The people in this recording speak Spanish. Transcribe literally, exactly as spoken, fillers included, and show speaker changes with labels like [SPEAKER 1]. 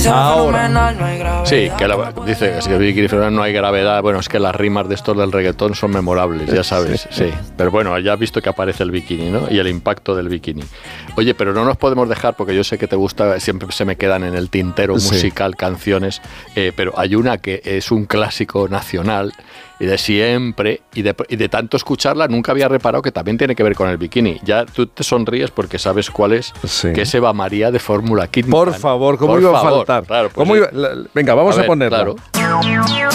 [SPEAKER 1] Ahora.
[SPEAKER 2] Sí, que la, dice que el bikini fenomenal no hay gravedad. Bueno, es que las rimas de estos del reggaetón son memorables, ya sabes. Sí. sí. Pero bueno, ya has visto que aparece el bikini, ¿no? Y el impacto del bikini. Oye, pero no nos podemos dejar, porque yo sé que te gusta, siempre se me quedan en el tintero
[SPEAKER 1] Sí.
[SPEAKER 2] musical canciones, eh, pero hay una que es un clásico nacional y de siempre, y de, y de tanto escucharla nunca había reparado que también tiene que ver con el bikini. Ya tú te sonríes porque sabes cuál es,
[SPEAKER 1] Sí.
[SPEAKER 2] que es Eva María de Fórmula Quinta.
[SPEAKER 1] Por favor, ¿cómo
[SPEAKER 2] Por
[SPEAKER 1] iba
[SPEAKER 2] favor,
[SPEAKER 1] a faltar?
[SPEAKER 2] Claro, pues
[SPEAKER 1] ¿Cómo
[SPEAKER 2] sí.
[SPEAKER 1] iba? La- Venga, vamos a,
[SPEAKER 2] a ver,
[SPEAKER 1] ponerla.
[SPEAKER 2] Claro.